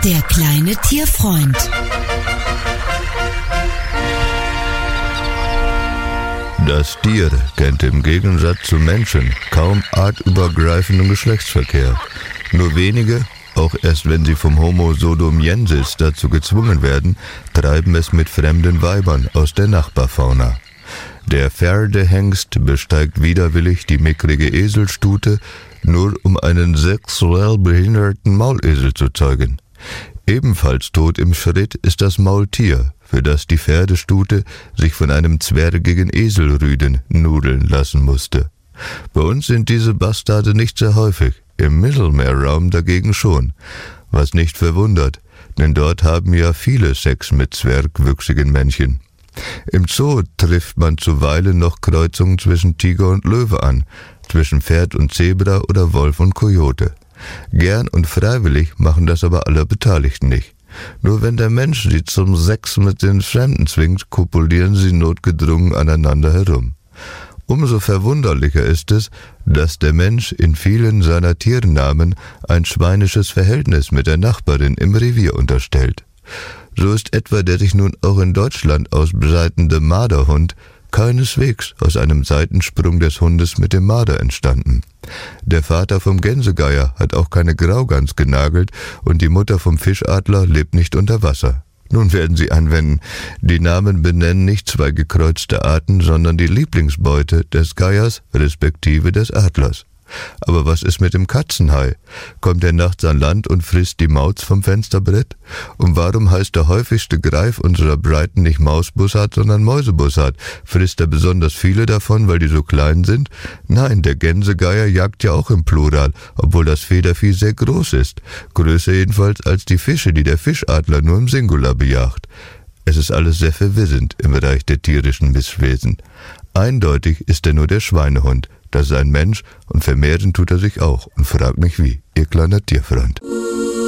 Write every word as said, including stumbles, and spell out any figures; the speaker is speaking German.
Der kleine Tierfreund. Das Tier kennt im Gegensatz zum Menschen kaum artübergreifenden Geschlechtsverkehr. Nur wenige, auch erst wenn sie vom Homo sodomiensis dazu gezwungen werden, treiben es mit fremden Weibern aus der Nachbarfauna. Der Pferdehengst besteigt widerwillig die mickrige Eselstute, nur um einen sexuell behinderten Maulesel zu zeugen. Ebenfalls tot im Schritt ist das Maultier, für das die Pferdestute sich von einem zwergigen Eselrüden nudeln lassen musste. Bei uns sind diese Bastarde nicht sehr häufig, im Mittelmeerraum dagegen schon, was nicht verwundert, denn dort haben ja viele Sex mit zwergwüchsigen Männchen. Im Zoo trifft man zuweilen noch Kreuzungen zwischen Tiger und Löwe an, zwischen Pferd und Zebra oder Wolf und Kojote. Gern und freiwillig machen das aber alle Beteiligten nicht. Nur wenn der Mensch sie zum Sex mit den Fremden zwingt, kopulieren sie notgedrungen aneinander herum. Umso verwunderlicher ist es, dass der Mensch in vielen seiner Tiernamen ein schweinisches Verhältnis mit der Nachbarin im Revier unterstellt. So ist etwa der sich nun auch in Deutschland ausbreitende Marderhund keineswegs aus einem Seitensprung des Hundes mit dem Marder entstanden. Der Vater vom Gänsegeier hat auch keine Graugans genagelt und die Mutter vom Fischadler lebt nicht unter Wasser. Nun werden Sie einwenden, die Namen benennen nicht zwei gekreuzte Arten, sondern die Lieblingsbeute des Geiers respektive des Adlers. Aber was ist mit dem Katzenhai? Kommt er nachts an Land und frisst die Mauz vom Fensterbrett? Und warum heißt der häufigste Greif unserer Breiten nicht Mausbussard, sondern Mäusebussard? Frisst er besonders viele davon, weil die so klein sind? Nein, der Gänsegeier jagt ja auch im Plural, obwohl das Federvieh sehr groß ist. Größer jedenfalls als die Fische, die der Fischadler nur im Singular bejagt. Es ist alles sehr verwirrend im Bereich der tierischen Misswesen. Eindeutig ist er nur der Schweinehund. Das ist ein Mensch und vermehren tut er sich auch und fragt nicht wie, Ihr kleiner Tierfreund.